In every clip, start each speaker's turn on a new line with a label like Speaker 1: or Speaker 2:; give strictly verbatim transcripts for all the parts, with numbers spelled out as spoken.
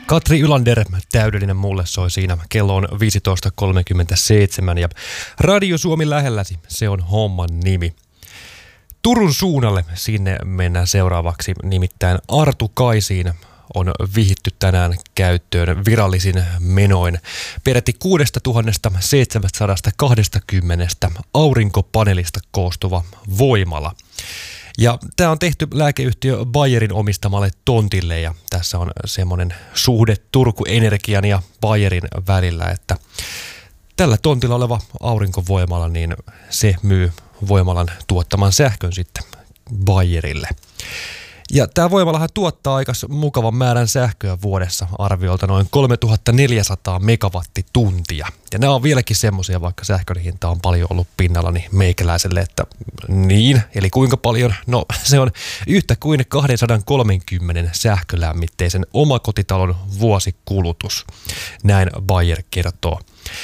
Speaker 1: Katri Ylander, täydellinen mulle soi siinä. Kello on viisitoista kolmekymmentäseitsemän ja Radio Suomi lähelläsi, se on homman nimi. Turun suunnalle sinne mennään seuraavaksi, nimittäin Arto Kaisiin on vihitty tänään käyttöön virallisin menoin peräti kuusituhatta seitsemänsataakaksikymmentä aurinkopaneelista koostuva voimala. Ja tämä on tehty lääkeyhtiö Bayerin omistamalle tontille ja tässä on semmoinen suhde Turku Energian ja Bayerin välillä, että tällä tontilla oleva aurinkovoimala, niin se myy voimalan tuottaman sähkön sitten Bayerille. Ja tämä voimalahan tuottaa aika mukavan määrän sähköä vuodessa, arviolta noin kolmetuhattaneljäsataa megawattituntia. Ja nämä on vieläkin semmoisia, vaikka sähkön hinta on paljon ollut pinnalla, niin meikäläiselle, että niin, eli kuinka paljon? No se on yhtä kuin kaksisataakolmekymmentä sähkölämmitteisen omakotitalon vuosikulutus, näin Bayer kertoo.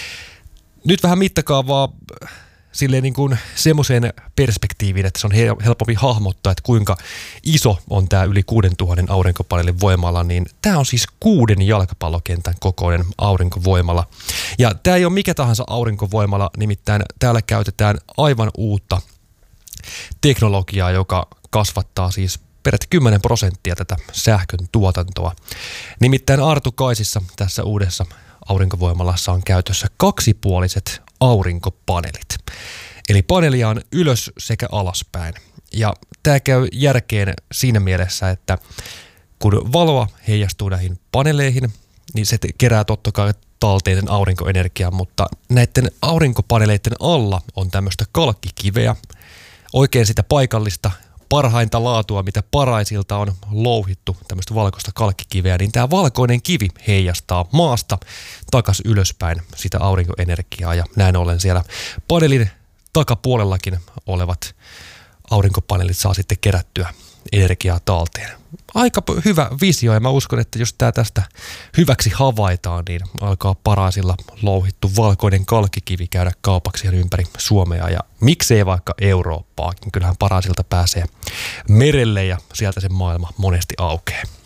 Speaker 1: Nyt vähän mittakaavaa silleen niin kuin semmoiseen perspektiiviin, että se on helpompi hahmottaa, että kuinka iso on tämä yli kuusituhatta aurinkopaneelin voimala, niin tämä on siis kuuden jalkapallokentän kokoinen aurinkovoimala. Ja tämä ei ole mikä tahansa aurinkovoimala, nimittäin täällä käytetään aivan uutta teknologiaa, joka kasvattaa siis peräti kymmenen prosenttia tätä sähkön tuotantoa. Nimittäin Arto Kaisissa tässä uudessa aurinkovoimalassa on käytössä kaksipuoliset aurinkopaneelit. Eli paneelia on ylös sekä alaspäin. Ja tämä käy järkeen siinä mielessä, että kun valoa heijastuu näihin paneeleihin, niin se kerää totta kai talteen sen aurinkoenergiaa, mutta näiden aurinkopaneeleiden alla on tämmöistä kalkkikiveä, oikein sitä paikallista parhainta laatua, mitä paraisilta on louhittu, tämmöistä valkoista kalkkikiveä, niin tämä valkoinen kivi heijastaa maasta takas ylöspäin sitä aurinkoenergiaa ja näin ollen siellä paneelin takapuolellakin olevat aurinkopaneelit saa sitten kerättyä energiaa talteen. Aika hyvä visio ja mä uskon, että jos tämä tästä hyväksi havaitaan, niin alkaa paraisilla louhittu valkoinen kalkkikivi käydä kaupaksi ympäri Suomea ja miksei vaikka Eurooppaakin. Kyllähän paraisilta pääsee merelle ja sieltä se maailma monesti aukeaa.